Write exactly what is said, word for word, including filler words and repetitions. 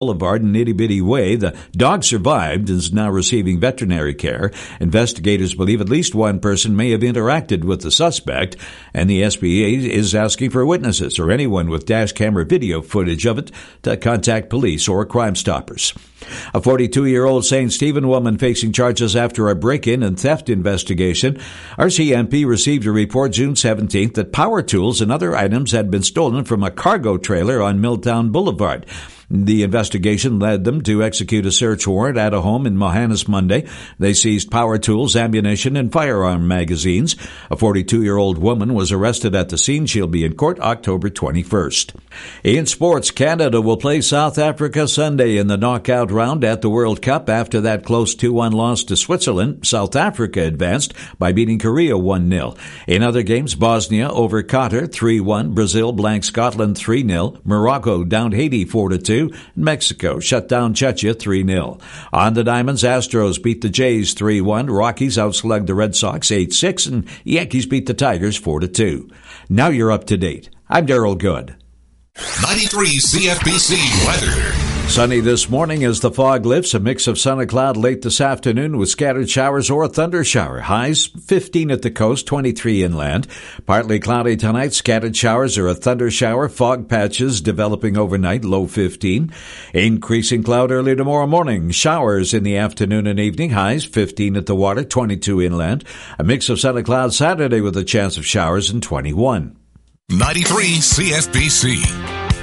Boulevard and Itty Bitty Way. The dog survived and is now receiving veterinary care. Investigators believe at least one person may have interacted with the suspect, and the S P A is asking for witnesses or anyone with dash camera video footage of it to contact police or Crime Stoppers. A forty-two-year-old Saint Stephen woman facing charges after a break-in and theft investigation. R C M P received a report June seventeenth that power tools and other items had been stolen from a cargo trailer on Milltown Boulevard. The investigation led them to execute a search warrant at a home in Mohannis Monday. They seized power tools, ammunition, and firearm magazines. A forty-two-year-old woman was arrested at the scene. She'll be in court October twenty-first. In sports, Canada will play South Africa Sunday in the knockout round at the World Cup. After that close two one loss to Switzerland, South Africa advanced by beating Korea one nil. In other games, Bosnia over Qatar three one, Brazil blanked Scotland three nil, Morocco downed Haiti four to two, Mexico shut down Czechia three nil. On the diamonds, Astros beat the Jays three one, Rockies outslugged the Red Sox eight six, and Yankees beat the Tigers four to two. Now you're up to date. I'm Darrell Good. ninety-three C F B C weather. Sunny this morning as the fog lifts. A mix of sun and cloud late this afternoon with scattered showers or a thunder shower. Highs fifteen at the coast, twenty-three inland. Partly cloudy tonight, scattered showers or a thunder shower. Fog patches developing overnight, low fifteen. Increasing cloud early tomorrow morning. Showers in the afternoon and evening. Highs fifteen at the water, twenty-two inland. A mix of sun and cloud Saturday with a chance of showers and twenty-one. ninety-three C F B C.